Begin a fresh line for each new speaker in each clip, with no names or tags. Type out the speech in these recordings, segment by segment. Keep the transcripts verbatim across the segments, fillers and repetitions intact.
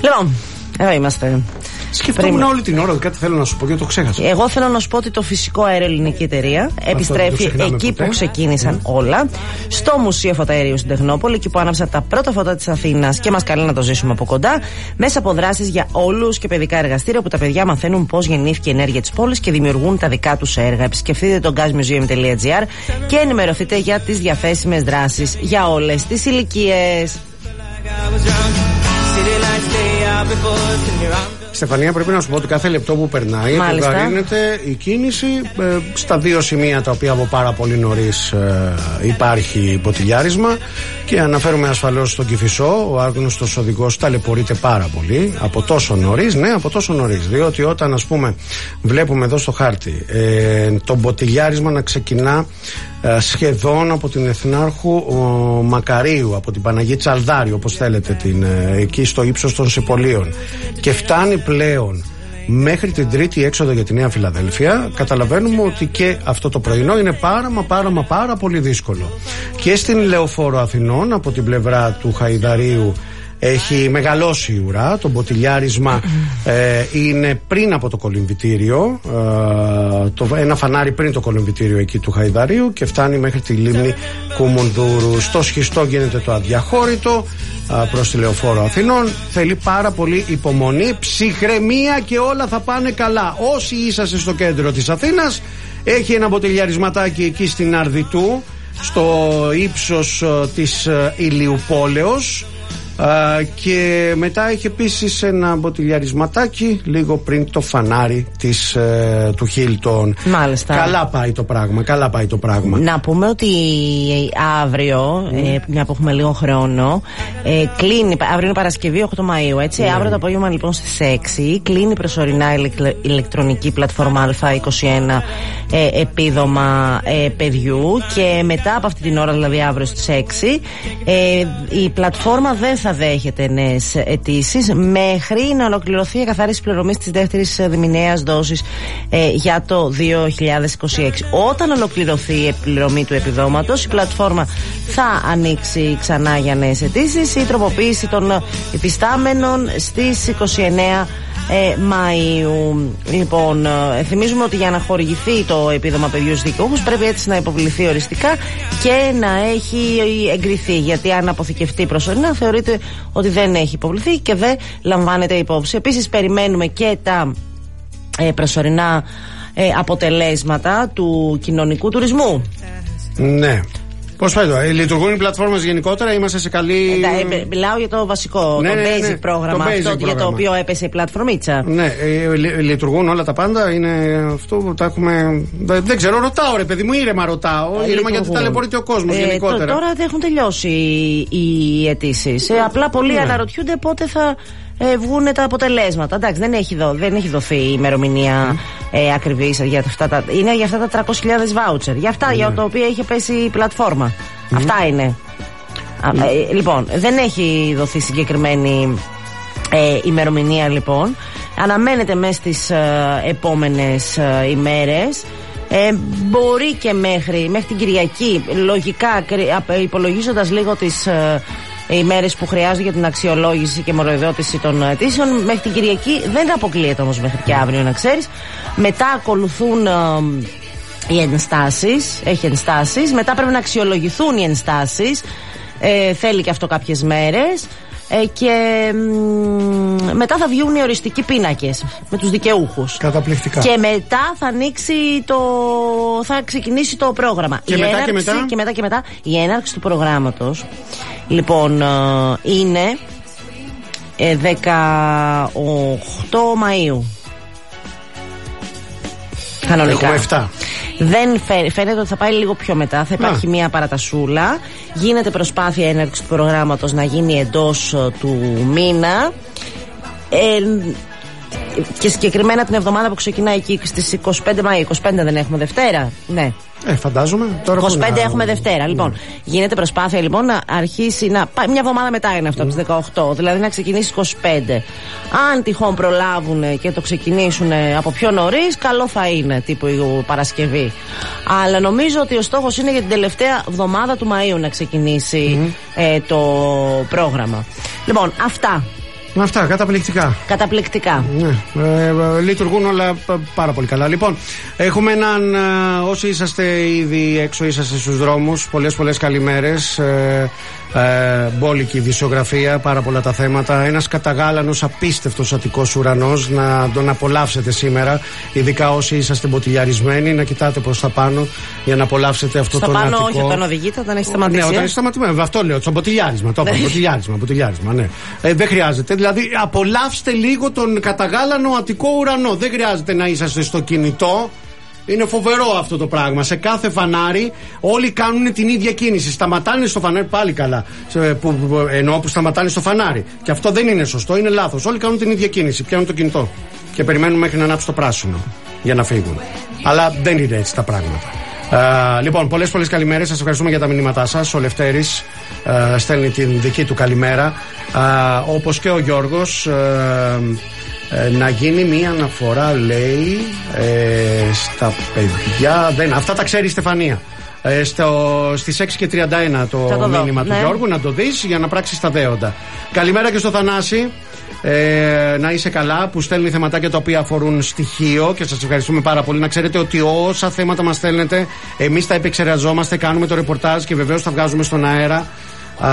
Λοιπόν, εδώ είμαστε.
Σκεφτόμουν Πριν... όλη την ώρα ότι κάτι θέλω να σου πω και το ξέχασα.
Εγώ θέλω να σου πω ότι το Φυσικό Αέριο Ελληνική Εταιρεία επιστρέφει εκεί ποτέ. που ξεκίνησαν mm. όλα. Στο Μουσείο Φωταερίου στην Τεχνόπολη, εκεί που άναψαν τα πρώτα φώτα της Αθήνας και μας καλεί να το ζήσουμε από κοντά. Μέσα από δράσεις για όλους και παιδικά εργαστήρια, που τα παιδιά μαθαίνουν πώς γεννήθηκε η ενέργεια της πόλης και δημιουργούν τα δικά τους έργα. Επισκεφτείτε το gas museum τελεία gr και ενημερωθείτε για τις διαθέσιμες δράσεις για όλες τις ηλικίες.
Στεφανία, πρέπει να σου πω ότι κάθε λεπτό που περνάει επιβαρύνεται η κίνηση ε, στα δύο σημεία τα οποία από πάρα πολύ νωρίς ε, υπάρχει μποτιλιάρισμα, και αναφέρουμε ασφαλώς στον Κηφισό. Ο άγνωστος οδηγός ταλαιπωρείται πάρα πολύ από τόσο νωρίς, ναι, από τόσο νωρίς, διότι όταν, ας πούμε, βλέπουμε εδώ στο χάρτη ε, το μποτιλιάρισμα να ξεκινά ε, σχεδόν από την Εθνάρχου ο, Μακαρίου, από την Παναγή Τσαλδάρη, όπως θέλετε, την, ε, εκεί στο ύψος των Σιπολίων, και φτάνει πλέον μέχρι την τρίτη έξοδο για τη Νέα Φιλαδέλφια, καταλαβαίνουμε ότι και αυτό το πρωινό είναι πάρα μα πάρα μα πάρα πολύ δύσκολο. Και στην Λεωφόρο Αθηνών, από την πλευρά του Χαϊδαρίου, έχει μεγαλώσει η ουρά. Το μποτιλιάρισμα ε, είναι πριν από το κολυμβητήριο, ε, το, ένα φανάρι πριν το κολυμβητήριο εκεί του Χαϊδαρίου, και φτάνει μέχρι τη λίμνη Κουμουνδούρου. Στο Σχιστό γίνεται το αδιαχώρητο προς τη Λεωφόρο Αθηνών. Θέλει πάρα πολύ υπομονή, ψυχραιμία και όλα θα πάνε καλά. Όσοι είσαστε στο κέντρο της Αθήνας, έχει ένα μποτιλιαρισματάκι εκεί στην Αρδιτού, στο ύψος της Ηλιουπόλεως, Uh, και μετά έχει επίσης ένα μποτιλιαρισματάκι λίγο πριν το φανάρι της, uh, του Χίλτον.
Μάλιστα.
Καλά πάει το πράγμα, καλά πάει το πράγμα.
Να πούμε ότι αύριο, mm. ε, μια που έχουμε λίγο χρόνο, ε, κλείνει, αύριο είναι Παρασκευή οκτώ Μαΐου, έτσι. Mm. Αύριο το απόγευμα λοιπόν στις έξι κλείνει προσωρινά η ηλεκτρονική πλατφόρμα Α είκοσι ένα ε, επίδομα ε, παιδιού, και μετά από αυτή την ώρα, δηλαδή αύριο στις έξι, ε, η πλατφόρμα δεν θα δέχεται νέες αιτήσεις μέχρι να ολοκληρωθεί η εκαθάριση πληρωμής της δεύτερης διμηναίας δόσης ε, για το δύο χιλιάδες είκοσι έξι. Όταν ολοκληρωθεί η πληρωμή του επιδόματος, η πλατφόρμα θα ανοίξει ξανά για νέες αιτήσεις. Η τροποποίηση των υπιστάμενων στις είκοσι εννέα Ε, Μαΐου. Λοιπόν, ε, θυμίζουμε ότι για να χορηγηθεί το επίδομα παιδιού στους δικαιούχους πρέπει έτσι να υποβληθεί οριστικά και να έχει εγκριθεί, γιατί αν αποθηκευτεί προσωρινά θεωρείται ότι δεν έχει υποβληθεί και δεν λαμβάνεται υπόψη. Επίσης περιμένουμε και τα ε, προσωρινά ε, αποτελέσματα του κοινωνικού τουρισμού.
Ναι. Πώς πάει το, λειτουργούν οι πλατφόρμες γενικότερα, είμαστε σε καλή.
Ε, μιλάω για το βασικό,
ναι,
το
ναι,
basic
ναι,
πρόγραμμα,
το basic
αυτό
πρόγραμμα,
για το οποίο έπεσε η πλατφορμίτσα.
Ναι, ε, λει, λειτουργούν όλα τα πάντα, είναι αυτό που τα έχουμε. Δεν ξέρω, ρωτάω ρε παιδί μου, ήρεμα ρωτάω. Ε, ήρεμα γιατί ταλαιπωρείται ο κόσμος ε, γενικότερα.
Τ, τώρα δεν έχουν τελειώσει οι αιτήσεις. Ε, απλά πολλοί ναι. αναρωτιούνται πότε θα ε, βγουν τα αποτελέσματα. Εντάξει, δεν έχει, δω, δεν έχει δοθεί η ημερομηνία mm. ε, ακριβής για αυτά τα. Είναι για αυτά τα τριακόσιες χιλιάδες βάουτσερ. Για αυτά mm. για τα οποία είχε πέσει η πλατφόρμα. Mm. Αυτά είναι. Mm. Ε, λοιπόν, δεν έχει δοθεί συγκεκριμένη ε, ημερομηνία, λοιπόν. Αναμένεται μέσα στις ε, επόμενες ε, ημέρες. Ε, μπορεί και μέχρι, μέχρι την Κυριακή, λογικά, υπολογίζοντας λίγο τις ε, ημέρες που χρειάζονται για την αξιολόγηση και μοροϊδότηση των αιτήσεων, μέχρι την Κυριακή δεν αποκλείεται όμως μέχρι και αύριο, να ξέρεις. Μετά ακολουθούν ε, οι ενστάσεις, έχει ενστάσεις, μετά πρέπει να αξιολογηθούν οι ενστάσεις, ε, θέλει και αυτό κάποιες μέρες. Ε, και μ, μετά θα βγουν οι οριστικοί πίνακες με τους δικαιούχους.
Καταπληκτικά.
Και μετά θα ανοίξει το. θα ξεκινήσει το πρόγραμμα.
Και,
η
μετά,
έναρξη,
και, μετά.
και μετά και μετά. Η έναρξη του προγράμματος, λοιπόν, ε, είναι ε, δεκαοκτώ Μαΐου. Κανονικά.
Έχουμε εφτά.
Δεν φαίνεται ότι θα πάει λίγο πιο μετά. Θα υπάρχει Α. μια παρατασούλα. Γίνεται προσπάθεια έναρξη του προγράμματος να γίνει εντός του μήνα. Ε, και συγκεκριμένα την εβδομάδα που ξεκινάει εκεί στις είκοσι πέντε Μαΐου. είκοσι πέντε δεν έχουμε Δευτέρα? Ναι.
Ε, φαντάζομαι. Τώρα
είκοσι πέντε
να...
έχουμε Δευτέρα. Λοιπόν, yeah. γίνεται προσπάθεια λοιπόν να αρχίσει να. Μια εβδομάδα μετά είναι αυτό, mm. από τις δεκαοκτώ. Δηλαδή να ξεκινήσει είκοσι πέντε. Αν τυχόν προλάβουν και το ξεκινήσουν από πιο νωρίς, καλό θα είναι, τύπου η Παρασκευή. Αλλά νομίζω ότι ο στόχος είναι για την τελευταία εβδομάδα του Μαΐου να ξεκινήσει mm. ε, το πρόγραμμα. Λοιπόν, αυτά.
Αυτά, καταπληκτικά.
Καταπληκτικά.
Ναι, ε, ε, λειτουργούν όλα πάρα πολύ καλά. Λοιπόν, έχουμε έναν. Ε, όσοι είσαστε ήδη έξω, είσαστε στους δρόμους. Πολλές, πολλές καλημέρες. Ε, ε, μπόλικη δισογραφία, πάρα πολλά τα θέματα. Ένας καταγάλανος, απίστευτος Αττικός ουρανός. Να τον απολαύσετε σήμερα. Ειδικά όσοι είσαστε μποτιλιαρισμένοι, να κοιτάτε προς τα πάνω για να απολαύσετε αυτό
στο
τον
πάνω,
Αττικό.
όχι, όταν οδηγείτε, όταν έχει σταματήσει.
Ναι, όταν έχει σταματημένο. Αυτό λέω, το μποτιλιάρισμα. Το είπα, μποτιλιάρισμα, μποτιλιάρισμα, ναι. Ε, δεν χρειάζεται. Δηλαδή, απολαύστε λίγο τον καταγάλανο Αττικό ουρανό. Δεν χρειάζεται να είσαστε στο κινητό. Είναι φοβερό αυτό το πράγμα. Σε κάθε φανάρι όλοι κάνουν την ίδια κίνηση. Σταματάνε στο φανάρι, πάλι καλά. Που, που, εννοώ που σταματάνε στο φανάρι. Και αυτό δεν είναι σωστό, είναι λάθος. Όλοι κάνουν την ίδια κίνηση. Πιάνουν το κινητό. Και περιμένουν μέχρι να ανάψει το πράσινο για να φύγουν. Αλλά δεν είναι έτσι τα πράγματα. Uh, λοιπόν, πολλές πολλές καλημέρες. Σας ευχαριστούμε για τα μηνύματά σας. Ο Λευτέρης uh, στέλνει την δική του καλημέρα. Uh, όπως και ο Γιώργος. Uh, uh, να γίνει μία αναφορά, λέει, uh, στα παιδιά. Δεν, αυτά τα ξέρει η Στεφανία. Uh, στο, στις έξι και τριάντα ένα το, το μήνυμα δω, του ναι. Γιώργου. Να το δεις για να πράξεις τα δέοντα. Καλημέρα και στο Θανάση. Ε, να είσαι καλά, που στέλνει θεματάκια τα οποία αφορούν στοιχείο και σας ευχαριστούμε πάρα πολύ. Να ξέρετε ότι όσα θέματα μας στέλνετε, εμείς τα επεξεργαζόμαστε, κάνουμε το ρεπορτάζ και βεβαίως τα βγάζουμε στον αέρα. Α,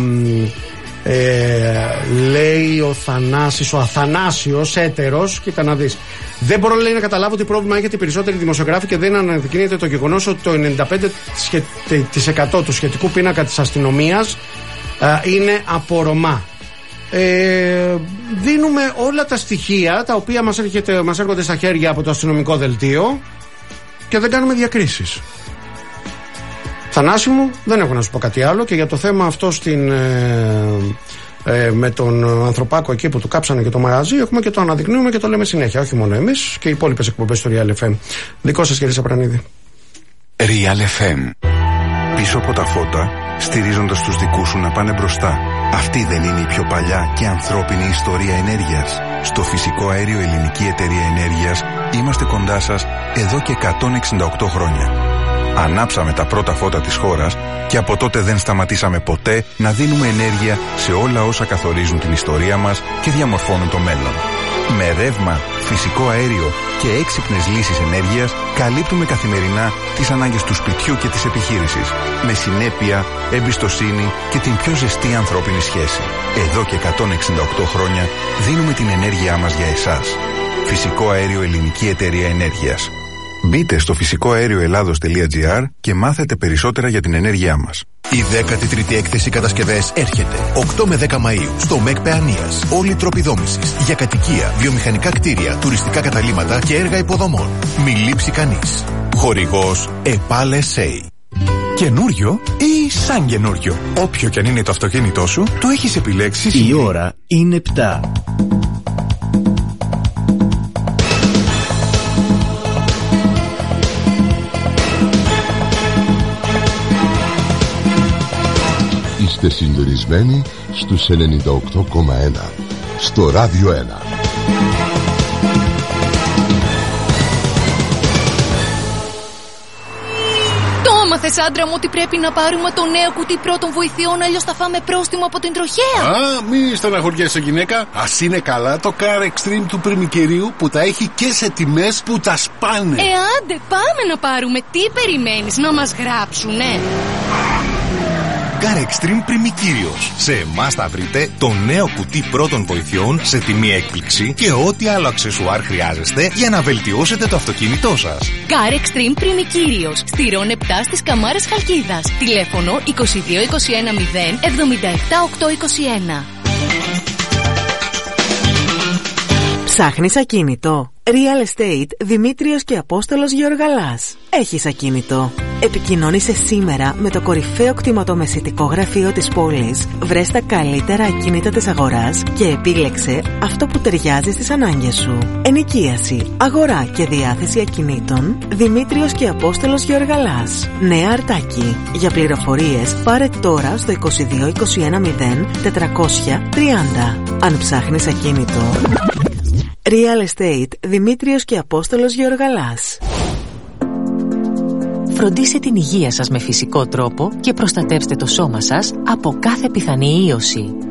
ε, λέει ο Θανάσης, ο Αθανάσιος, έτερος, κοίτα να δεις. Δεν μπορώ, λέει, να καταλάβω τι πρόβλημα έχετε οι περισσότεροι δημοσιογράφοι και δεν αναδεικνύεται το γεγονός ότι το ενενήντα πέντε τοις εκατό του σχετικού πίνακα της αστυνομίας α, είναι από Ρωμά. Ε, δίνουμε όλα τα στοιχεία τα οποία μας, έρχεται, μας έρχονται στα χέρια από το αστυνομικό δελτίο και δεν κάνουμε διακρίσεις. Θανάση μου, δεν έχω να σου πω κάτι άλλο. Και για το θέμα αυτό στην, ε, ε, με τον ανθρωπάκο εκεί που του κάψανε και το μαγαζί, έχουμε και το αναδεικνύουμε και το λέμε συνέχεια. Όχι μόνο εμείς και οι υπόλοιπες εκπομπές του Real εφ εμ. Δικό σας, κύριε Σαπρανίδη.
Real εφ εμ. Πίσω από τα φώτα, στηρίζοντας τους δικούς σου να πάνε μπροστά. Αυτή δεν είναι η πιο παλιά και ανθρώπινη ιστορία ενέργειας? Στο Φυσικό Αέριο Ελληνική Εταιρεία Ενέργειας είμαστε κοντά σας εδώ και εκατόν εξήντα οκτώ χρόνια. Ανάψαμε τα πρώτα φώτα της χώρας και από τότε δεν σταματήσαμε ποτέ να δίνουμε ενέργεια σε όλα όσα καθορίζουν την ιστορία μας και διαμορφώνουν το μέλλον. Με ρεύμα, φυσικό αέριο και έξυπνες λύσεις ενέργειας καλύπτουμε καθημερινά τις ανάγκες του σπιτιού και της επιχείρησης. Με συνέπεια, εμπιστοσύνη και την πιο ζεστή ανθρώπινη σχέση. Εδώ και εκατόν εξήντα οκτώ χρόνια δίνουμε την ενέργειά μας για εσάς. Φυσικό Αέριο Ελληνική Εταιρεία Ενέργειας. Μπείτε στο φυσικό αέριο ελλάδος τελεία τζι άρ και μάθετε περισσότερα για την ενέργειά μας.
Η δέκατη τρίτη έκθεση κατασκευές έρχεται οκτώ με δέκα Μαΐου στο ΜΕΚ Παιανίας. Όλοι οι τρόποι δόμησης για κατοικία, βιομηχανικά κτίρια, τουριστικά καταλύματα και έργα υποδομών. Μη λείψει κανείς. Χορηγός ΕΠΑΛ ες έι.
Καινούριο ή σαν καινούριο? Όποιο και αν είναι το αυτοκίνητό σου, το έχεις επιλέξει.
Η ώρα είναι επτά.
Είστε συντονισμένοι στους ενενήντα οκτώ κόμμα ένα στο Ράδιο ένα.
Το έμαθες, άντρα μου, ότι πρέπει να πάρουμε το νέο κουτί πρώτων βοηθειών, αλλιώς θα φάμε πρόστιμο από την τροχέα.
Α, μη στεναχωριέσαι, γυναίκα. Ας είναι καλά το Car Extreme του πριμικερίου που τα έχει και σε τιμές που τα σπάνε.
Ε, άντε, πάμε να πάρουμε. Τι περιμένεις, να μας γράψουνε?
Car Extreme Πριμικύριος. Σε εμάς θα βρείτε το νέο κουτί πρώτων βοηθειών σε τιμή έκπληξη και ό,τι άλλο αξεσουάρ χρειάζεστε για να βελτιώσετε το αυτοκίνητό σας.
Car Extreme Πριμικύριος. Στηρών επτά στις Καμάρες Χαλκίδας. Τηλέφωνο είκοσι δύο είκοσι ένα μηδέν εβδομήντα επτά οκτακόσια είκοσι ένα.
Ψάχνεις ακίνητο? Real Estate Δημήτριος και Απόστολος Γεωργαλάς. Έχεις ακίνητο? Επικοινώνησε σήμερα με το κορυφαίο κτηματομεσητικό γραφείο της πόλης. Βρες τα καλύτερα ακίνητα της αγοράς και επίλεξε αυτό που ταιριάζει στις ανάγκες σου. Ενοικίαση, αγορά και διάθεση ακινήτων. Δημήτριος και Απόστολος Γεωργαλάς. Νέα Αρτάκη. Για πληροφορίες πάρε τώρα στο είκοσι δύο είκοσι ένα μηδέν τετρακόσια τριάντα. Αν ψάχνεις ακίνητο, Real Estate Δημήτριος και Απόστολος Γεωργαλάς.
Φροντίστε την υγεία σας με φυσικό τρόπο και προστατεύστε το σώμα σας από κάθε πιθανή ίωση.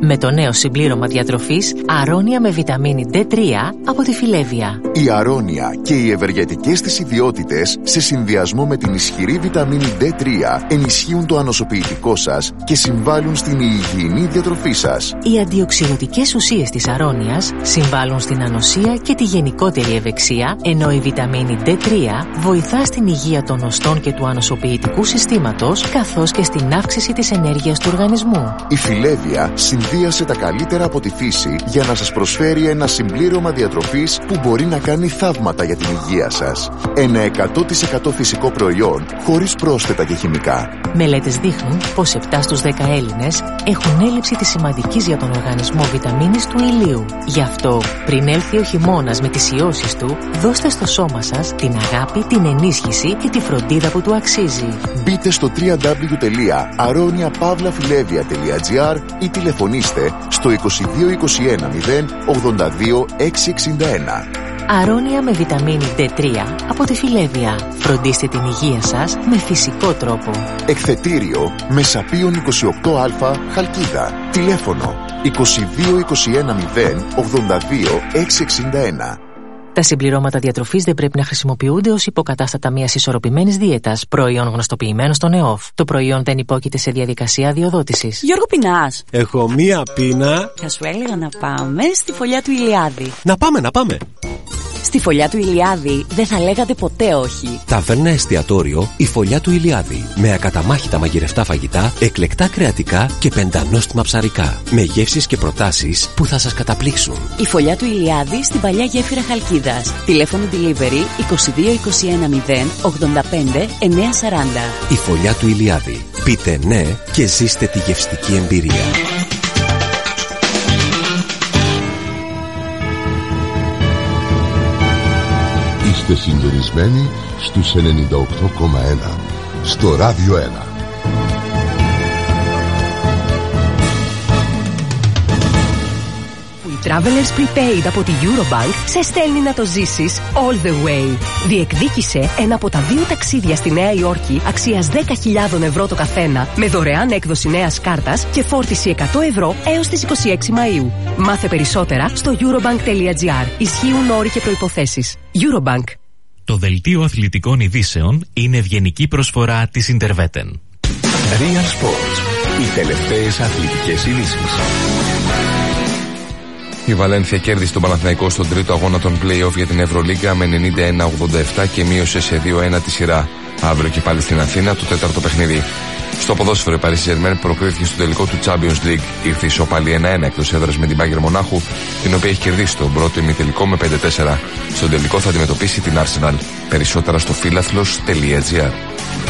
Με το νέο συμπλήρωμα διατροφής Αρώνια με βιταμίνη ντι τρία από τη Φιλέβια.
Η Αρώνια και οι ευεργετικές της ιδιότητες σε συνδυασμό με την ισχυρή βιταμίνη ντι τρία ενισχύουν το ανοσοποιητικό σας και συμβάλλουν στην υγιεινή διατροφή σας.
Οι αντιοξυδοτικές ουσίες της αρώνιας συμβάλλουν στην ανοσία και τη γενικότερη ευεξία, ενώ η βιταμίνη ντι τρία βοηθά στην υγεία των οστών και του ανοσοποιητικού συστήματος, καθώς και στην αύξηση της ενέργειας του οργανισμού.
Η Φιλέβια συνδύασε τα καλύτερα από τη φύση για να σας προσφέρει ένα συμπλήρωμα διατροφής που μπορεί να κάνει θαύματα για την υγεία σας. Ένα εκατό τοις εκατό φυσικό προϊόν χωρίς πρόσθετα και χημικά.
Μελέτες δείχνουν πως επτά στους δέκα Έλληνες έχουν έλλειψη της σημαντικής για τον οργανισμό βιταμίνης του ηλίου. Γι' αυτό, πριν έλθει ο χειμώνας με τις ιώσεις του, δώστε στο σώμα σας την αγάπη, την ενίσχυση και τη φροντίδα που του αξίζει.
Μπείτε στο double-u double-u double-u τελεία αρώνια παύλα φιλέβια τελεία τζι άρ ή τηλεφωνήστε στο είκοσι δύο είκοσι ένα μηδέν ογδόντα δύο εξακόσια εξήντα ένα.
Αρώνια με βιταμίνη ντι τρία από τη Φιλέβια. Φροντίστε την υγεία σας με φυσικό τρόπο.
Εκθετήριο Μεσαπίων είκοσι οκτώ α Χαλκίδα. Τηλέφωνο είκοσι δύο είκοσι ένα μηδέν ογδόντα δύο εξακόσια εξήντα ένα.
Τα συμπληρώματα διατροφής δεν πρέπει να χρησιμοποιούνται ως υποκατάστατα μιας ισορροπημένης δίαιτας, προϊόν γνωστοποιημένο στον ΕΟΦ. Το προϊόν δεν υπόκειται σε διαδικασία αδειοδότησης.
Γιώργο, πεινάς?
Έχω μία πείνα.
Θα σου έλεγα να πάμε στη φωλιά του Ηλιάδη.
Να πάμε, να πάμε.
Στη φωλιά του Ηλιάδη δεν θα λέγατε ποτέ όχι.
Ταβέρνα εστιατόριο η φωλιά του Ηλιάδη. Με ακαταμάχητα μαγειρευτά φαγητά, εκλεκτά κρεατικά και πεντανόστιμα ψαρικά. Με γεύσεις και προτάσεις που θα σας καταπλήξουν.
Η φωλιά του Ηλιάδη στην παλιά γέφυρα Χαλκίδας. Τηλέφωνο delivery είκοσι δύο είκοσι ένα μηδέν ογδόντα πέντε εννιακόσια σαράντα.
Η φωλιά του Ηλιάδη. Πείτε ναι και ζήστε τη γευστική εμπειρία.
Είστε συντονισμένοι στους ενενήντα οκτώ κόμμα ένα στο Ράδιο ένα.
Η Travelers Prepaid από τη Eurobank σε στέλνει να το ζήσεις all the way. Διεκδίκησε ένα από τα δύο ταξίδια στη Νέα Υόρκη αξίας δέκα χιλιάδες ευρώ το καθένα, με δωρεάν έκδοση νέας κάρτας και φόρτιση εκατό ευρώ έως τις είκοσι έξι Μαΐου. Μάθε περισσότερα στο eurobank τελεία τζι άρ. Ισχύουν όροι και προϋποθέσεις. Eurobank.
Το δελτίο αθλητικών ειδήσεων είναι ευγενική προσφορά της Interveten.
Real Sports. Οι τελευταίες αθλητικές ειδήσεις.
Η Βαλένθια κέρδισε τον Παναθηναϊκό στον τρίτο αγώνα των play-off για την Ευρωλίγκα με ενενήντα ένα ογδόντα επτά και μείωσε σε δύο ένα τη σειρά. Αύριο και πάλι στην Αθήνα το τέταρτο παιχνίδι. Στο ποδόσφαιρο, η Paris Saint-Germain προκρίθηκε στο τελικό του Champions League. Ήρθε ισοπαλή ένα ένα εκτός έδρας με την Bayern Μονάχου, την οποία έχει κερδίσει τον πρώτο ημιτελικό με πέντε τέσσερα. Στον τελικό θα αντιμετωπίσει την Arsenal. Περισσότερα στο φίλαθλος τελεία τζι άρ.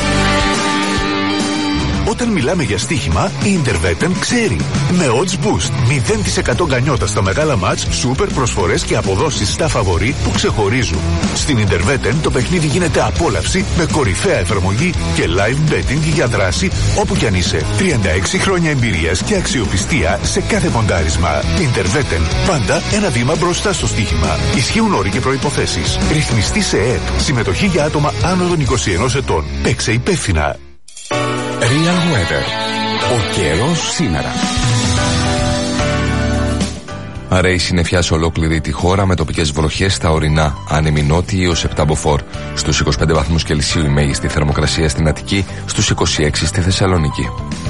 Όταν μιλάμε για στοίχημα, η Interveten ξέρει. Με odds boost, μηδέν τοις εκατό γκανιότα στα μεγάλα μάτς, σούπερ προσφορές και αποδόσεις στα φαβορί που ξεχωρίζουν. Στην Interveten το παιχνίδι γίνεται απόλαυση με κορυφαία εφαρμογή και live betting για δράση όπου κι αν είσαι. τριάντα έξι χρόνια εμπειρίας και αξιοπιστία σε κάθε ποντάρισμα. Interveten, πάντα ένα βήμα μπροστά στο στοίχημα. Ισχύουν όροι και προϋποθέσεις. Ρυθμιστή σε ΕΕΠ. Συμμετοχή για άτομα άνω των είκοσι ενός ετών. Παίξε υπεύθυνα.
Real Weather. Ο καιρός σήμερα.
Αραιή συννεφιά σε ολόκληρη τη χώρα με τοπικές βροχές στα ορεινά, άνεμη νότιη έως επτά μποφόρ. Στους είκοσι πέντε βαθμούς Κελσίου η μέγιστη θερμοκρασία στην Αττική, στους είκοσι έξι στη Θεσσαλονίκη.